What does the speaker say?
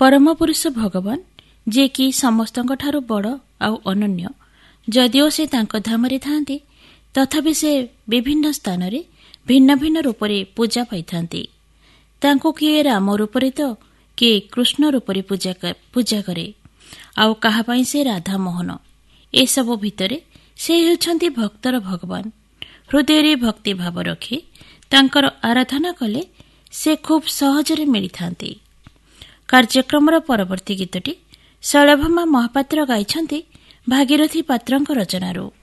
ପରମ ପୁରୁଷ ଭଗବାନ, ଯିଏକି ସମସ୍ତଙ୍କଠାରୁ ବଡ଼ ଆଉ ଅନନ୍ୟ, ଯଦିଓ ସେ ତାଙ୍କ ଧାମରେ ଥାନ୍ତି, ତଥାପି ସେ ବିଭିନ୍ନ ସ୍ଥାନରେ ଭିନ୍ନ ଭିନ୍ନ ରୂପରେ ପୂଜା ପାଇଥାନ୍ତି। ତାଙ୍କୁ କିଏ ରାମ ରୂପରେ ତ କିଏ କୃଷ୍ଣ ରୂପରେ ପୂଜା କରେ, ଆଉ କାହା ପାଇଁ ସେ ରାଧା ମୋହନ। ଏସବୁ ଭିତରେ ସେ ହେଉଛନ୍ତି ଭକ୍ତର ଭଗବାନ। ହୃଦୟରେ ଭକ୍ତି ଭାବ ରଖି ତାଙ୍କର ଆରାଧନା କଲେ ସେ ଖୁବ୍ ସହଜରେ ମିଳିଥାନ୍ତି। କାର୍ଯ୍ୟକ୍ରମର ପରବର୍ତ୍ତୀ ଗୀତଟି ଶୈଳଭାମା ମହାପାତ୍ର ଗାଇଛନ୍ତି ଭାଗୀରଥୀ ପାତ୍ରଙ୍କ ରଚନାରୁ।